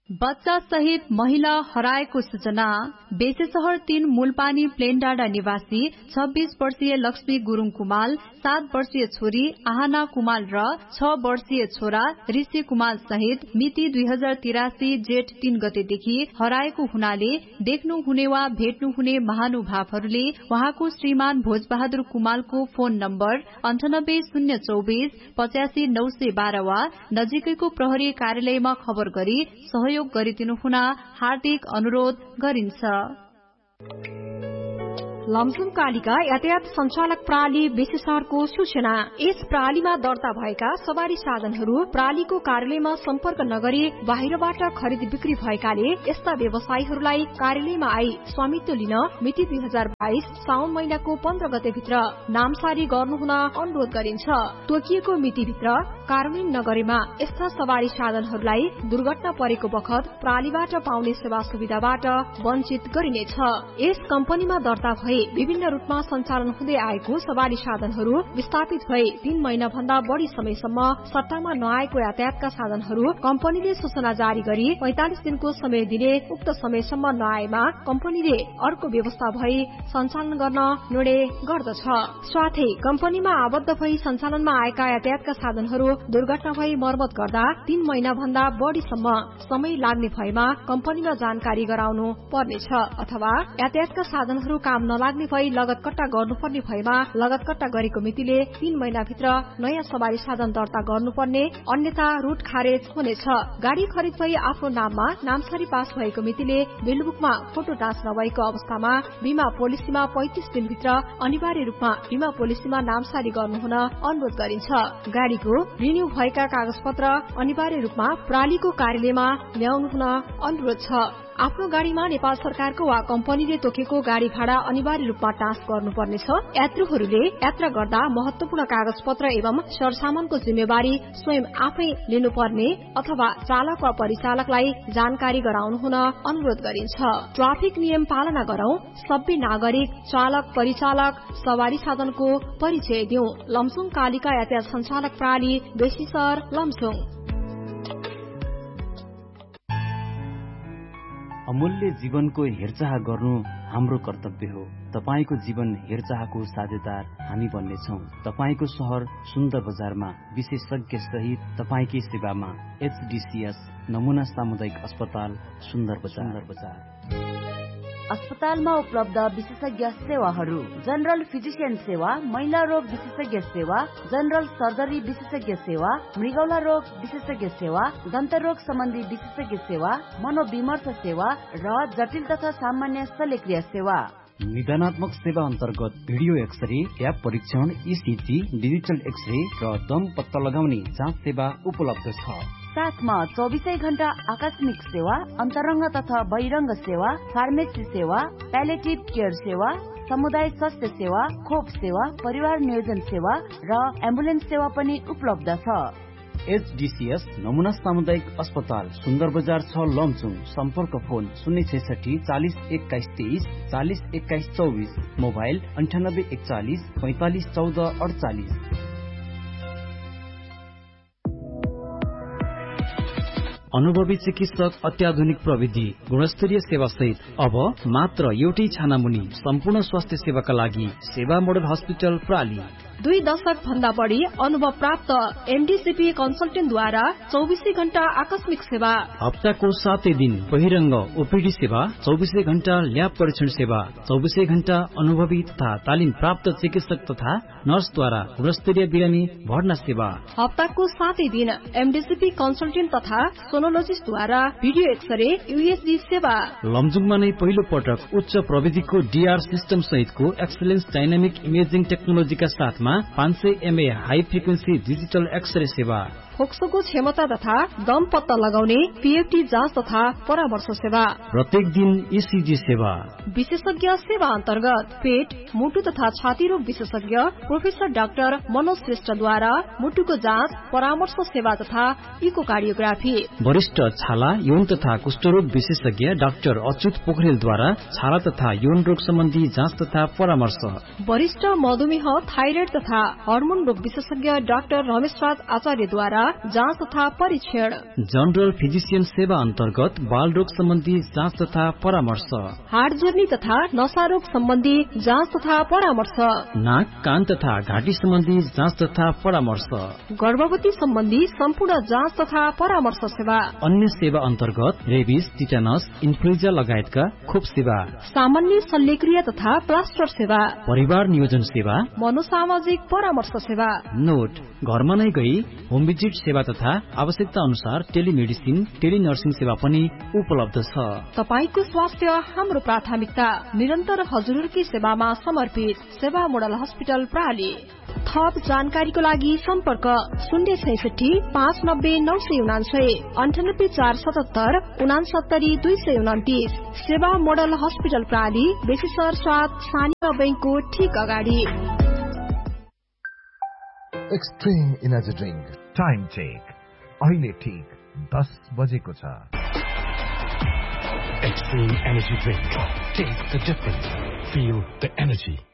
बच्चा सहित महिला हराएको सूचना। बेसेसहर 3 मूलपानी प्लेन डाँडा निवासी 26 वर्षीय लक्ष्मी गुरुङ कुमाल, 7 वर्षीय छोरी आहाना कुमाल र 6 वर्षीय छोरा ऋषि कुमाल सहित मिति 2083 जेठ 3 गतेदेखि हराएको हुनाले देख्नु हुने वा भेट्नु हुने महानुभावहरूले उहाँको श्रीमान भोजबहादुर कुमालको फोन नम्बर 980248 85912 वा नजिकैको प्रहरी कार्यालयमा खबर गरी सहयोग गरिदिनु हुन हार्दिक अनुरोध गरिन्छ। लमजुङ कालिका यातायात सञ्चालक प्रणाली बेसेसरको सूचना। यस प्रणालीमा दर्ता भएका सवारी साधनहरू प्रणालीको कार्यालयमा सम्पर्क नगरी बाहिरबाट खरिद बिक्री भएकाले यस्ता व्यवसायीहरूलाई कार्यालयमा आई स्वामित्व लिन मिति 2022 साउन महिनाको 15 गते भित्र नामसारी गर्नुहुन अनुरोध गरिन्छ। तोकिएको मितिभित्र कार्यान्वयन नगरेमा यस्ता सवारी साधनहरूलाई दुर्घटना परेको बखत प्रणालीबाट पाउने सेवा सुविधाबाट वञ्चित गरिनेछ। यस कम्पनीमा दर्ता भए विभिन्न रूपमा सञ्चालन हुँदै आएको सवारी साधनहरू विस्थापित भए 3 महिना भन्दा बढ़ी समयसम्म सट्टामा नआएको यातायातका साधनहरू कम्पनीले सूचना जारी गरी 45 दिनको समय दिने, उक्त समयसम्म नआएमा कम्पनीले अर्को व्यवस्था भई सञ्चालन गर्न निर्णय गर्दछ। साथै कम्पनीमा आबद्ध भई सञ्चालनमा आएका यातायातका साधनहरू दुर्घटना भई मर्मत गर्दा 3 महिना भन्दा बढ़ीसम्म समय लाग्ने भएमा कम्पनीमा जानकारी गराउनु पर्नेछ। अथवा यातायातका साधनहरू काम नलाग्ने भई लगतकट्टा गर्नुपर्ने भएमा लगतकट्टा गरेको मितिले 3 महिनाभित्र नयाँ सवारी साधन दर्ता गर्नुपर्ने, अन्यथा रूट खारेज हुनेछ। गाडी खरिद भई आफ्नो नाममा नामसारी पास भएको मितिले बिलबुकमा फोटो टाँच नभएको अवस्थामा बीमा पोलिसीमा 35 दिनभित्र अनिवार्य रूपमा बीमा पोलिसीमा नामसारी गर्नुहुन अनुरोध गरिन्छ। गाडीको रिन्यू भएका कागजपत्र अनिवार्य रूपमा प्रणालीको कार्यालयमा ल्याउनु हुन अनुरोध छ। आफ्नो गाडीमा नेपाल सरकारको वा कम्पनीले तोकेको गाडी भाडा अनिवार्य रूपमा टाँच गर्नुपर्नेछ। यात्रुहरूले यात्रा गर्दा महत्वपूर्ण कागजपत्र एवं सरसामानको जिम्मेवारी स्वयं आफै लिनुपर्ने अथवा चालक वा परिचालकलाई जानकारी गराउनु हुन अनुरोध गरिन्छ। ट्राफिक नियम पालना गरौं, सबै नागरिक, चालक, परिचालक, सवारी साधनको परिचय दिउँ। लमजुङ कालिका यातायात सञ्चालक प्रणाली बेसिसर लमजुङ। अमूल्य जीवनको हेरचाह गर्नु हाम्रो कर्तव्य हो। तपाईको जीवन हेरचाहको साझेदार हामी बन्नेछौं। तपाईको शहर सुन्दर बजारमा विशेषज्ञ सहित तपाईकै सेवामा HDCS नमुना सामुदायिक अस्पताल सुन्दर बजार। अस्पतालमा उपलब्ध विशेषज्ञ सेवाहरू: जनरल फिजिशियन सेवा, महिला रोग विशेषज्ञ सेवा, जनरल सर्जरी विशेषज्ञ सेवा, मृगौला रोग विशेषज्ञ सेवा, दन्त रोग सम्बन्धी विशेषज्ञ सेवा, मनोविमर्श सेवा र जटिल तथा सामान्य शल्यक्रिया सेवा। निदानात्मक सेवा अन्तर्गत भिडियो एक्सरे, ट्याप परीक्षण, ECG, डिजिटल एक्सरे र दम पत्ता लगाउने जाँच सेवा उपलब्ध छ। साथमा 24 घण्टा आकस्मिक सेवा, अन्तरङ्ग तथा बहिरङ्ग सेवा, फार्मेसी सेवा, प्यालेटिभ केयर सेवा, समुदाय स्वास्थ्य सेवा, खोप सेवा, परिवार नियोजन सेवा र एम्बुलेन्स सेवा पनि उपलब्ध छ। HDCS नमुना सामुदायिक अस्पताल सुन्दर बजार 6 लमजुङ। सम्पर्क फोन 066 40 21 23 40 21 24, मोबाइल 9841 45 14 48। अनुभवी चिकित्सक, अत्याधुनिक प्रविधि, गुणस्तरीय सेवा सहित अब मात्र एउटै छानामुनि सम्पूर्ण स्वास्थ्य सेवाका लागि सेवा मोडल हस्पिटल प्राली। 2 दशक भन्दा बढ़ी अनुभव प्राप्त MDCP कन्सल्टेन्टद्वारा 24 घण्टा आकस्मिक सेवा, हप्ताको 7 दिन बहिरङ्ग OPD सेवा, 24 घण्टा ल्याब परीक्षण सेवा, 24 घण्टा अनुभवी तथा तालिम प्राप्त चिकित्सक तथा नर्सद्वारा गुणस्तरीय बिरामी भर्ना सेवा, हप्ताको 7 दिन MDCP कन्सल्टेन्ट तथा सोनोलोजिस्टद्वारा भिडियो एक्सरे USG सेवा। लमजुङमा नै पहिलो पटक उच्च प्रविधिको DR सिस्टम सहितको एक्सलेन्स डाइनामिक इमेजिङ टेक्नोलोजीका साथमा 500 MA high frequency digital x-ray सेवा, फोक्सोको क्षमता तथा दम पत्ता लगाउने PFT जाँच तथा परामर्श सेवा, प्रत्येक दिन ECG सेवा। विशेषज्ञ सेवा अन्तर्गत पेट, मुटु तथा छाती रोग विशेषज्ञ प्रोफेसर डाक्टर मनोज श्रेष्ठद्वारा मुटुको जाँच, परामर्श सेवा तथा इकोकार्डियोग्राफी। वरिष्ठ छाला, यौन तथा कुष्ठरोग विशेषज्ञ डाक्टर अच्युत पोखरेलद्वारा छाला तथा यौन रोग सम्बन्धी जाँच तथा परामर्श। वरिष्ठ मधुमेह, थाइरोइड तथा हर्मोन रोग विशेषज्ञ डाक्टर रमेश राज आचार्यद्वारा जाँच तथा परीक्षण, जनरल फिजिसियन सेवा अन्तर्गत बाल रोग सम्बन्धी जाँच तथा परामर्श, हाड जोर्नी तथा नशा रोग सम्बन्धी जाँच तथा परामर्श, नाक कान तथा घाँटी सम्बन्धी जाँच तथा परामर्श, गर्भवती सम्बन्धी सम्पूर्ण जाँच तथा परामर्श सेवा, अन्य सेवा अन्तर्गत रेबिस, टिटानस, इन्फ्लुएन्जा लगायतका खोप सेवा, सामान्य शल्यक्रिया तथा प्लास्टर सेवा, परिवार नियोजन सेवा, मनोसामाजिक परामर्श सेवा। नोट, घरमा नै गई होम भिजिट सेवा तथा आवश्यकता अनुसार टेलिमेडिसिन, टेलिनर्सिङ सेवा पनि उपलब्ध छ। तपाईको स्वास्थ्य हाम्रो प्राथमिकता, निरन्तर हजुरकी सेवामा समर्पित सेवा मोडल हस्पिटल प्राली। थप जानकारीको लागि सम्पर्क 066 590 999 98 477 69 229। सेवा मोडल हस्पिटल प्राली, बेसीसर 7 सानिया बैंकको ठीक अगाडि। Extreme energy drink time check अहिले ठीक 10 बजेको छ। Extreme Energy Drink. Taste the difference. Feel the energy.